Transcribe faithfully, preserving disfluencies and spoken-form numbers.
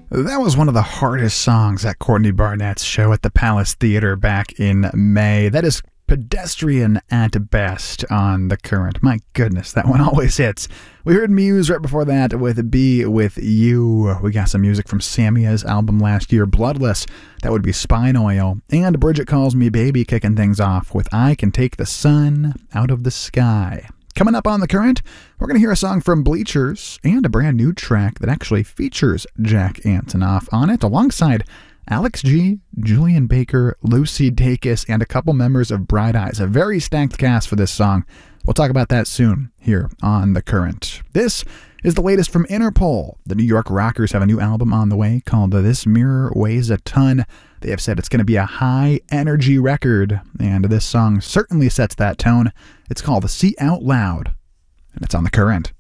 That was one of the hardest songs at Courtney Barnett's show at the Palace Theater back in May. That is pedestrian at best on The Current. My goodness, that one always hits. We heard Muse right before that with Be With You. We got some music from Samia's album last year, Bloodless. That would be Spine Oil. And Bridget Calls Me Baby kicking things off with I Can Take the Sun Out of the Sky. Coming up on The Current, we're going to hear a song from Bleachers and a brand new track that actually features Jack Antonoff on it, alongside Alex G, Julian Baker, Lucy Dacus, and a couple members of Bright Eyes. A very stacked cast for this song. We'll talk about that soon here on The Current. This is the latest from Interpol. The New York Rockers have a new album on the way called This Mirror Weighs a Ton. They have said it's going to be a high-energy record, and this song certainly sets that tone. It's called See Out Loud, and it's on The Current.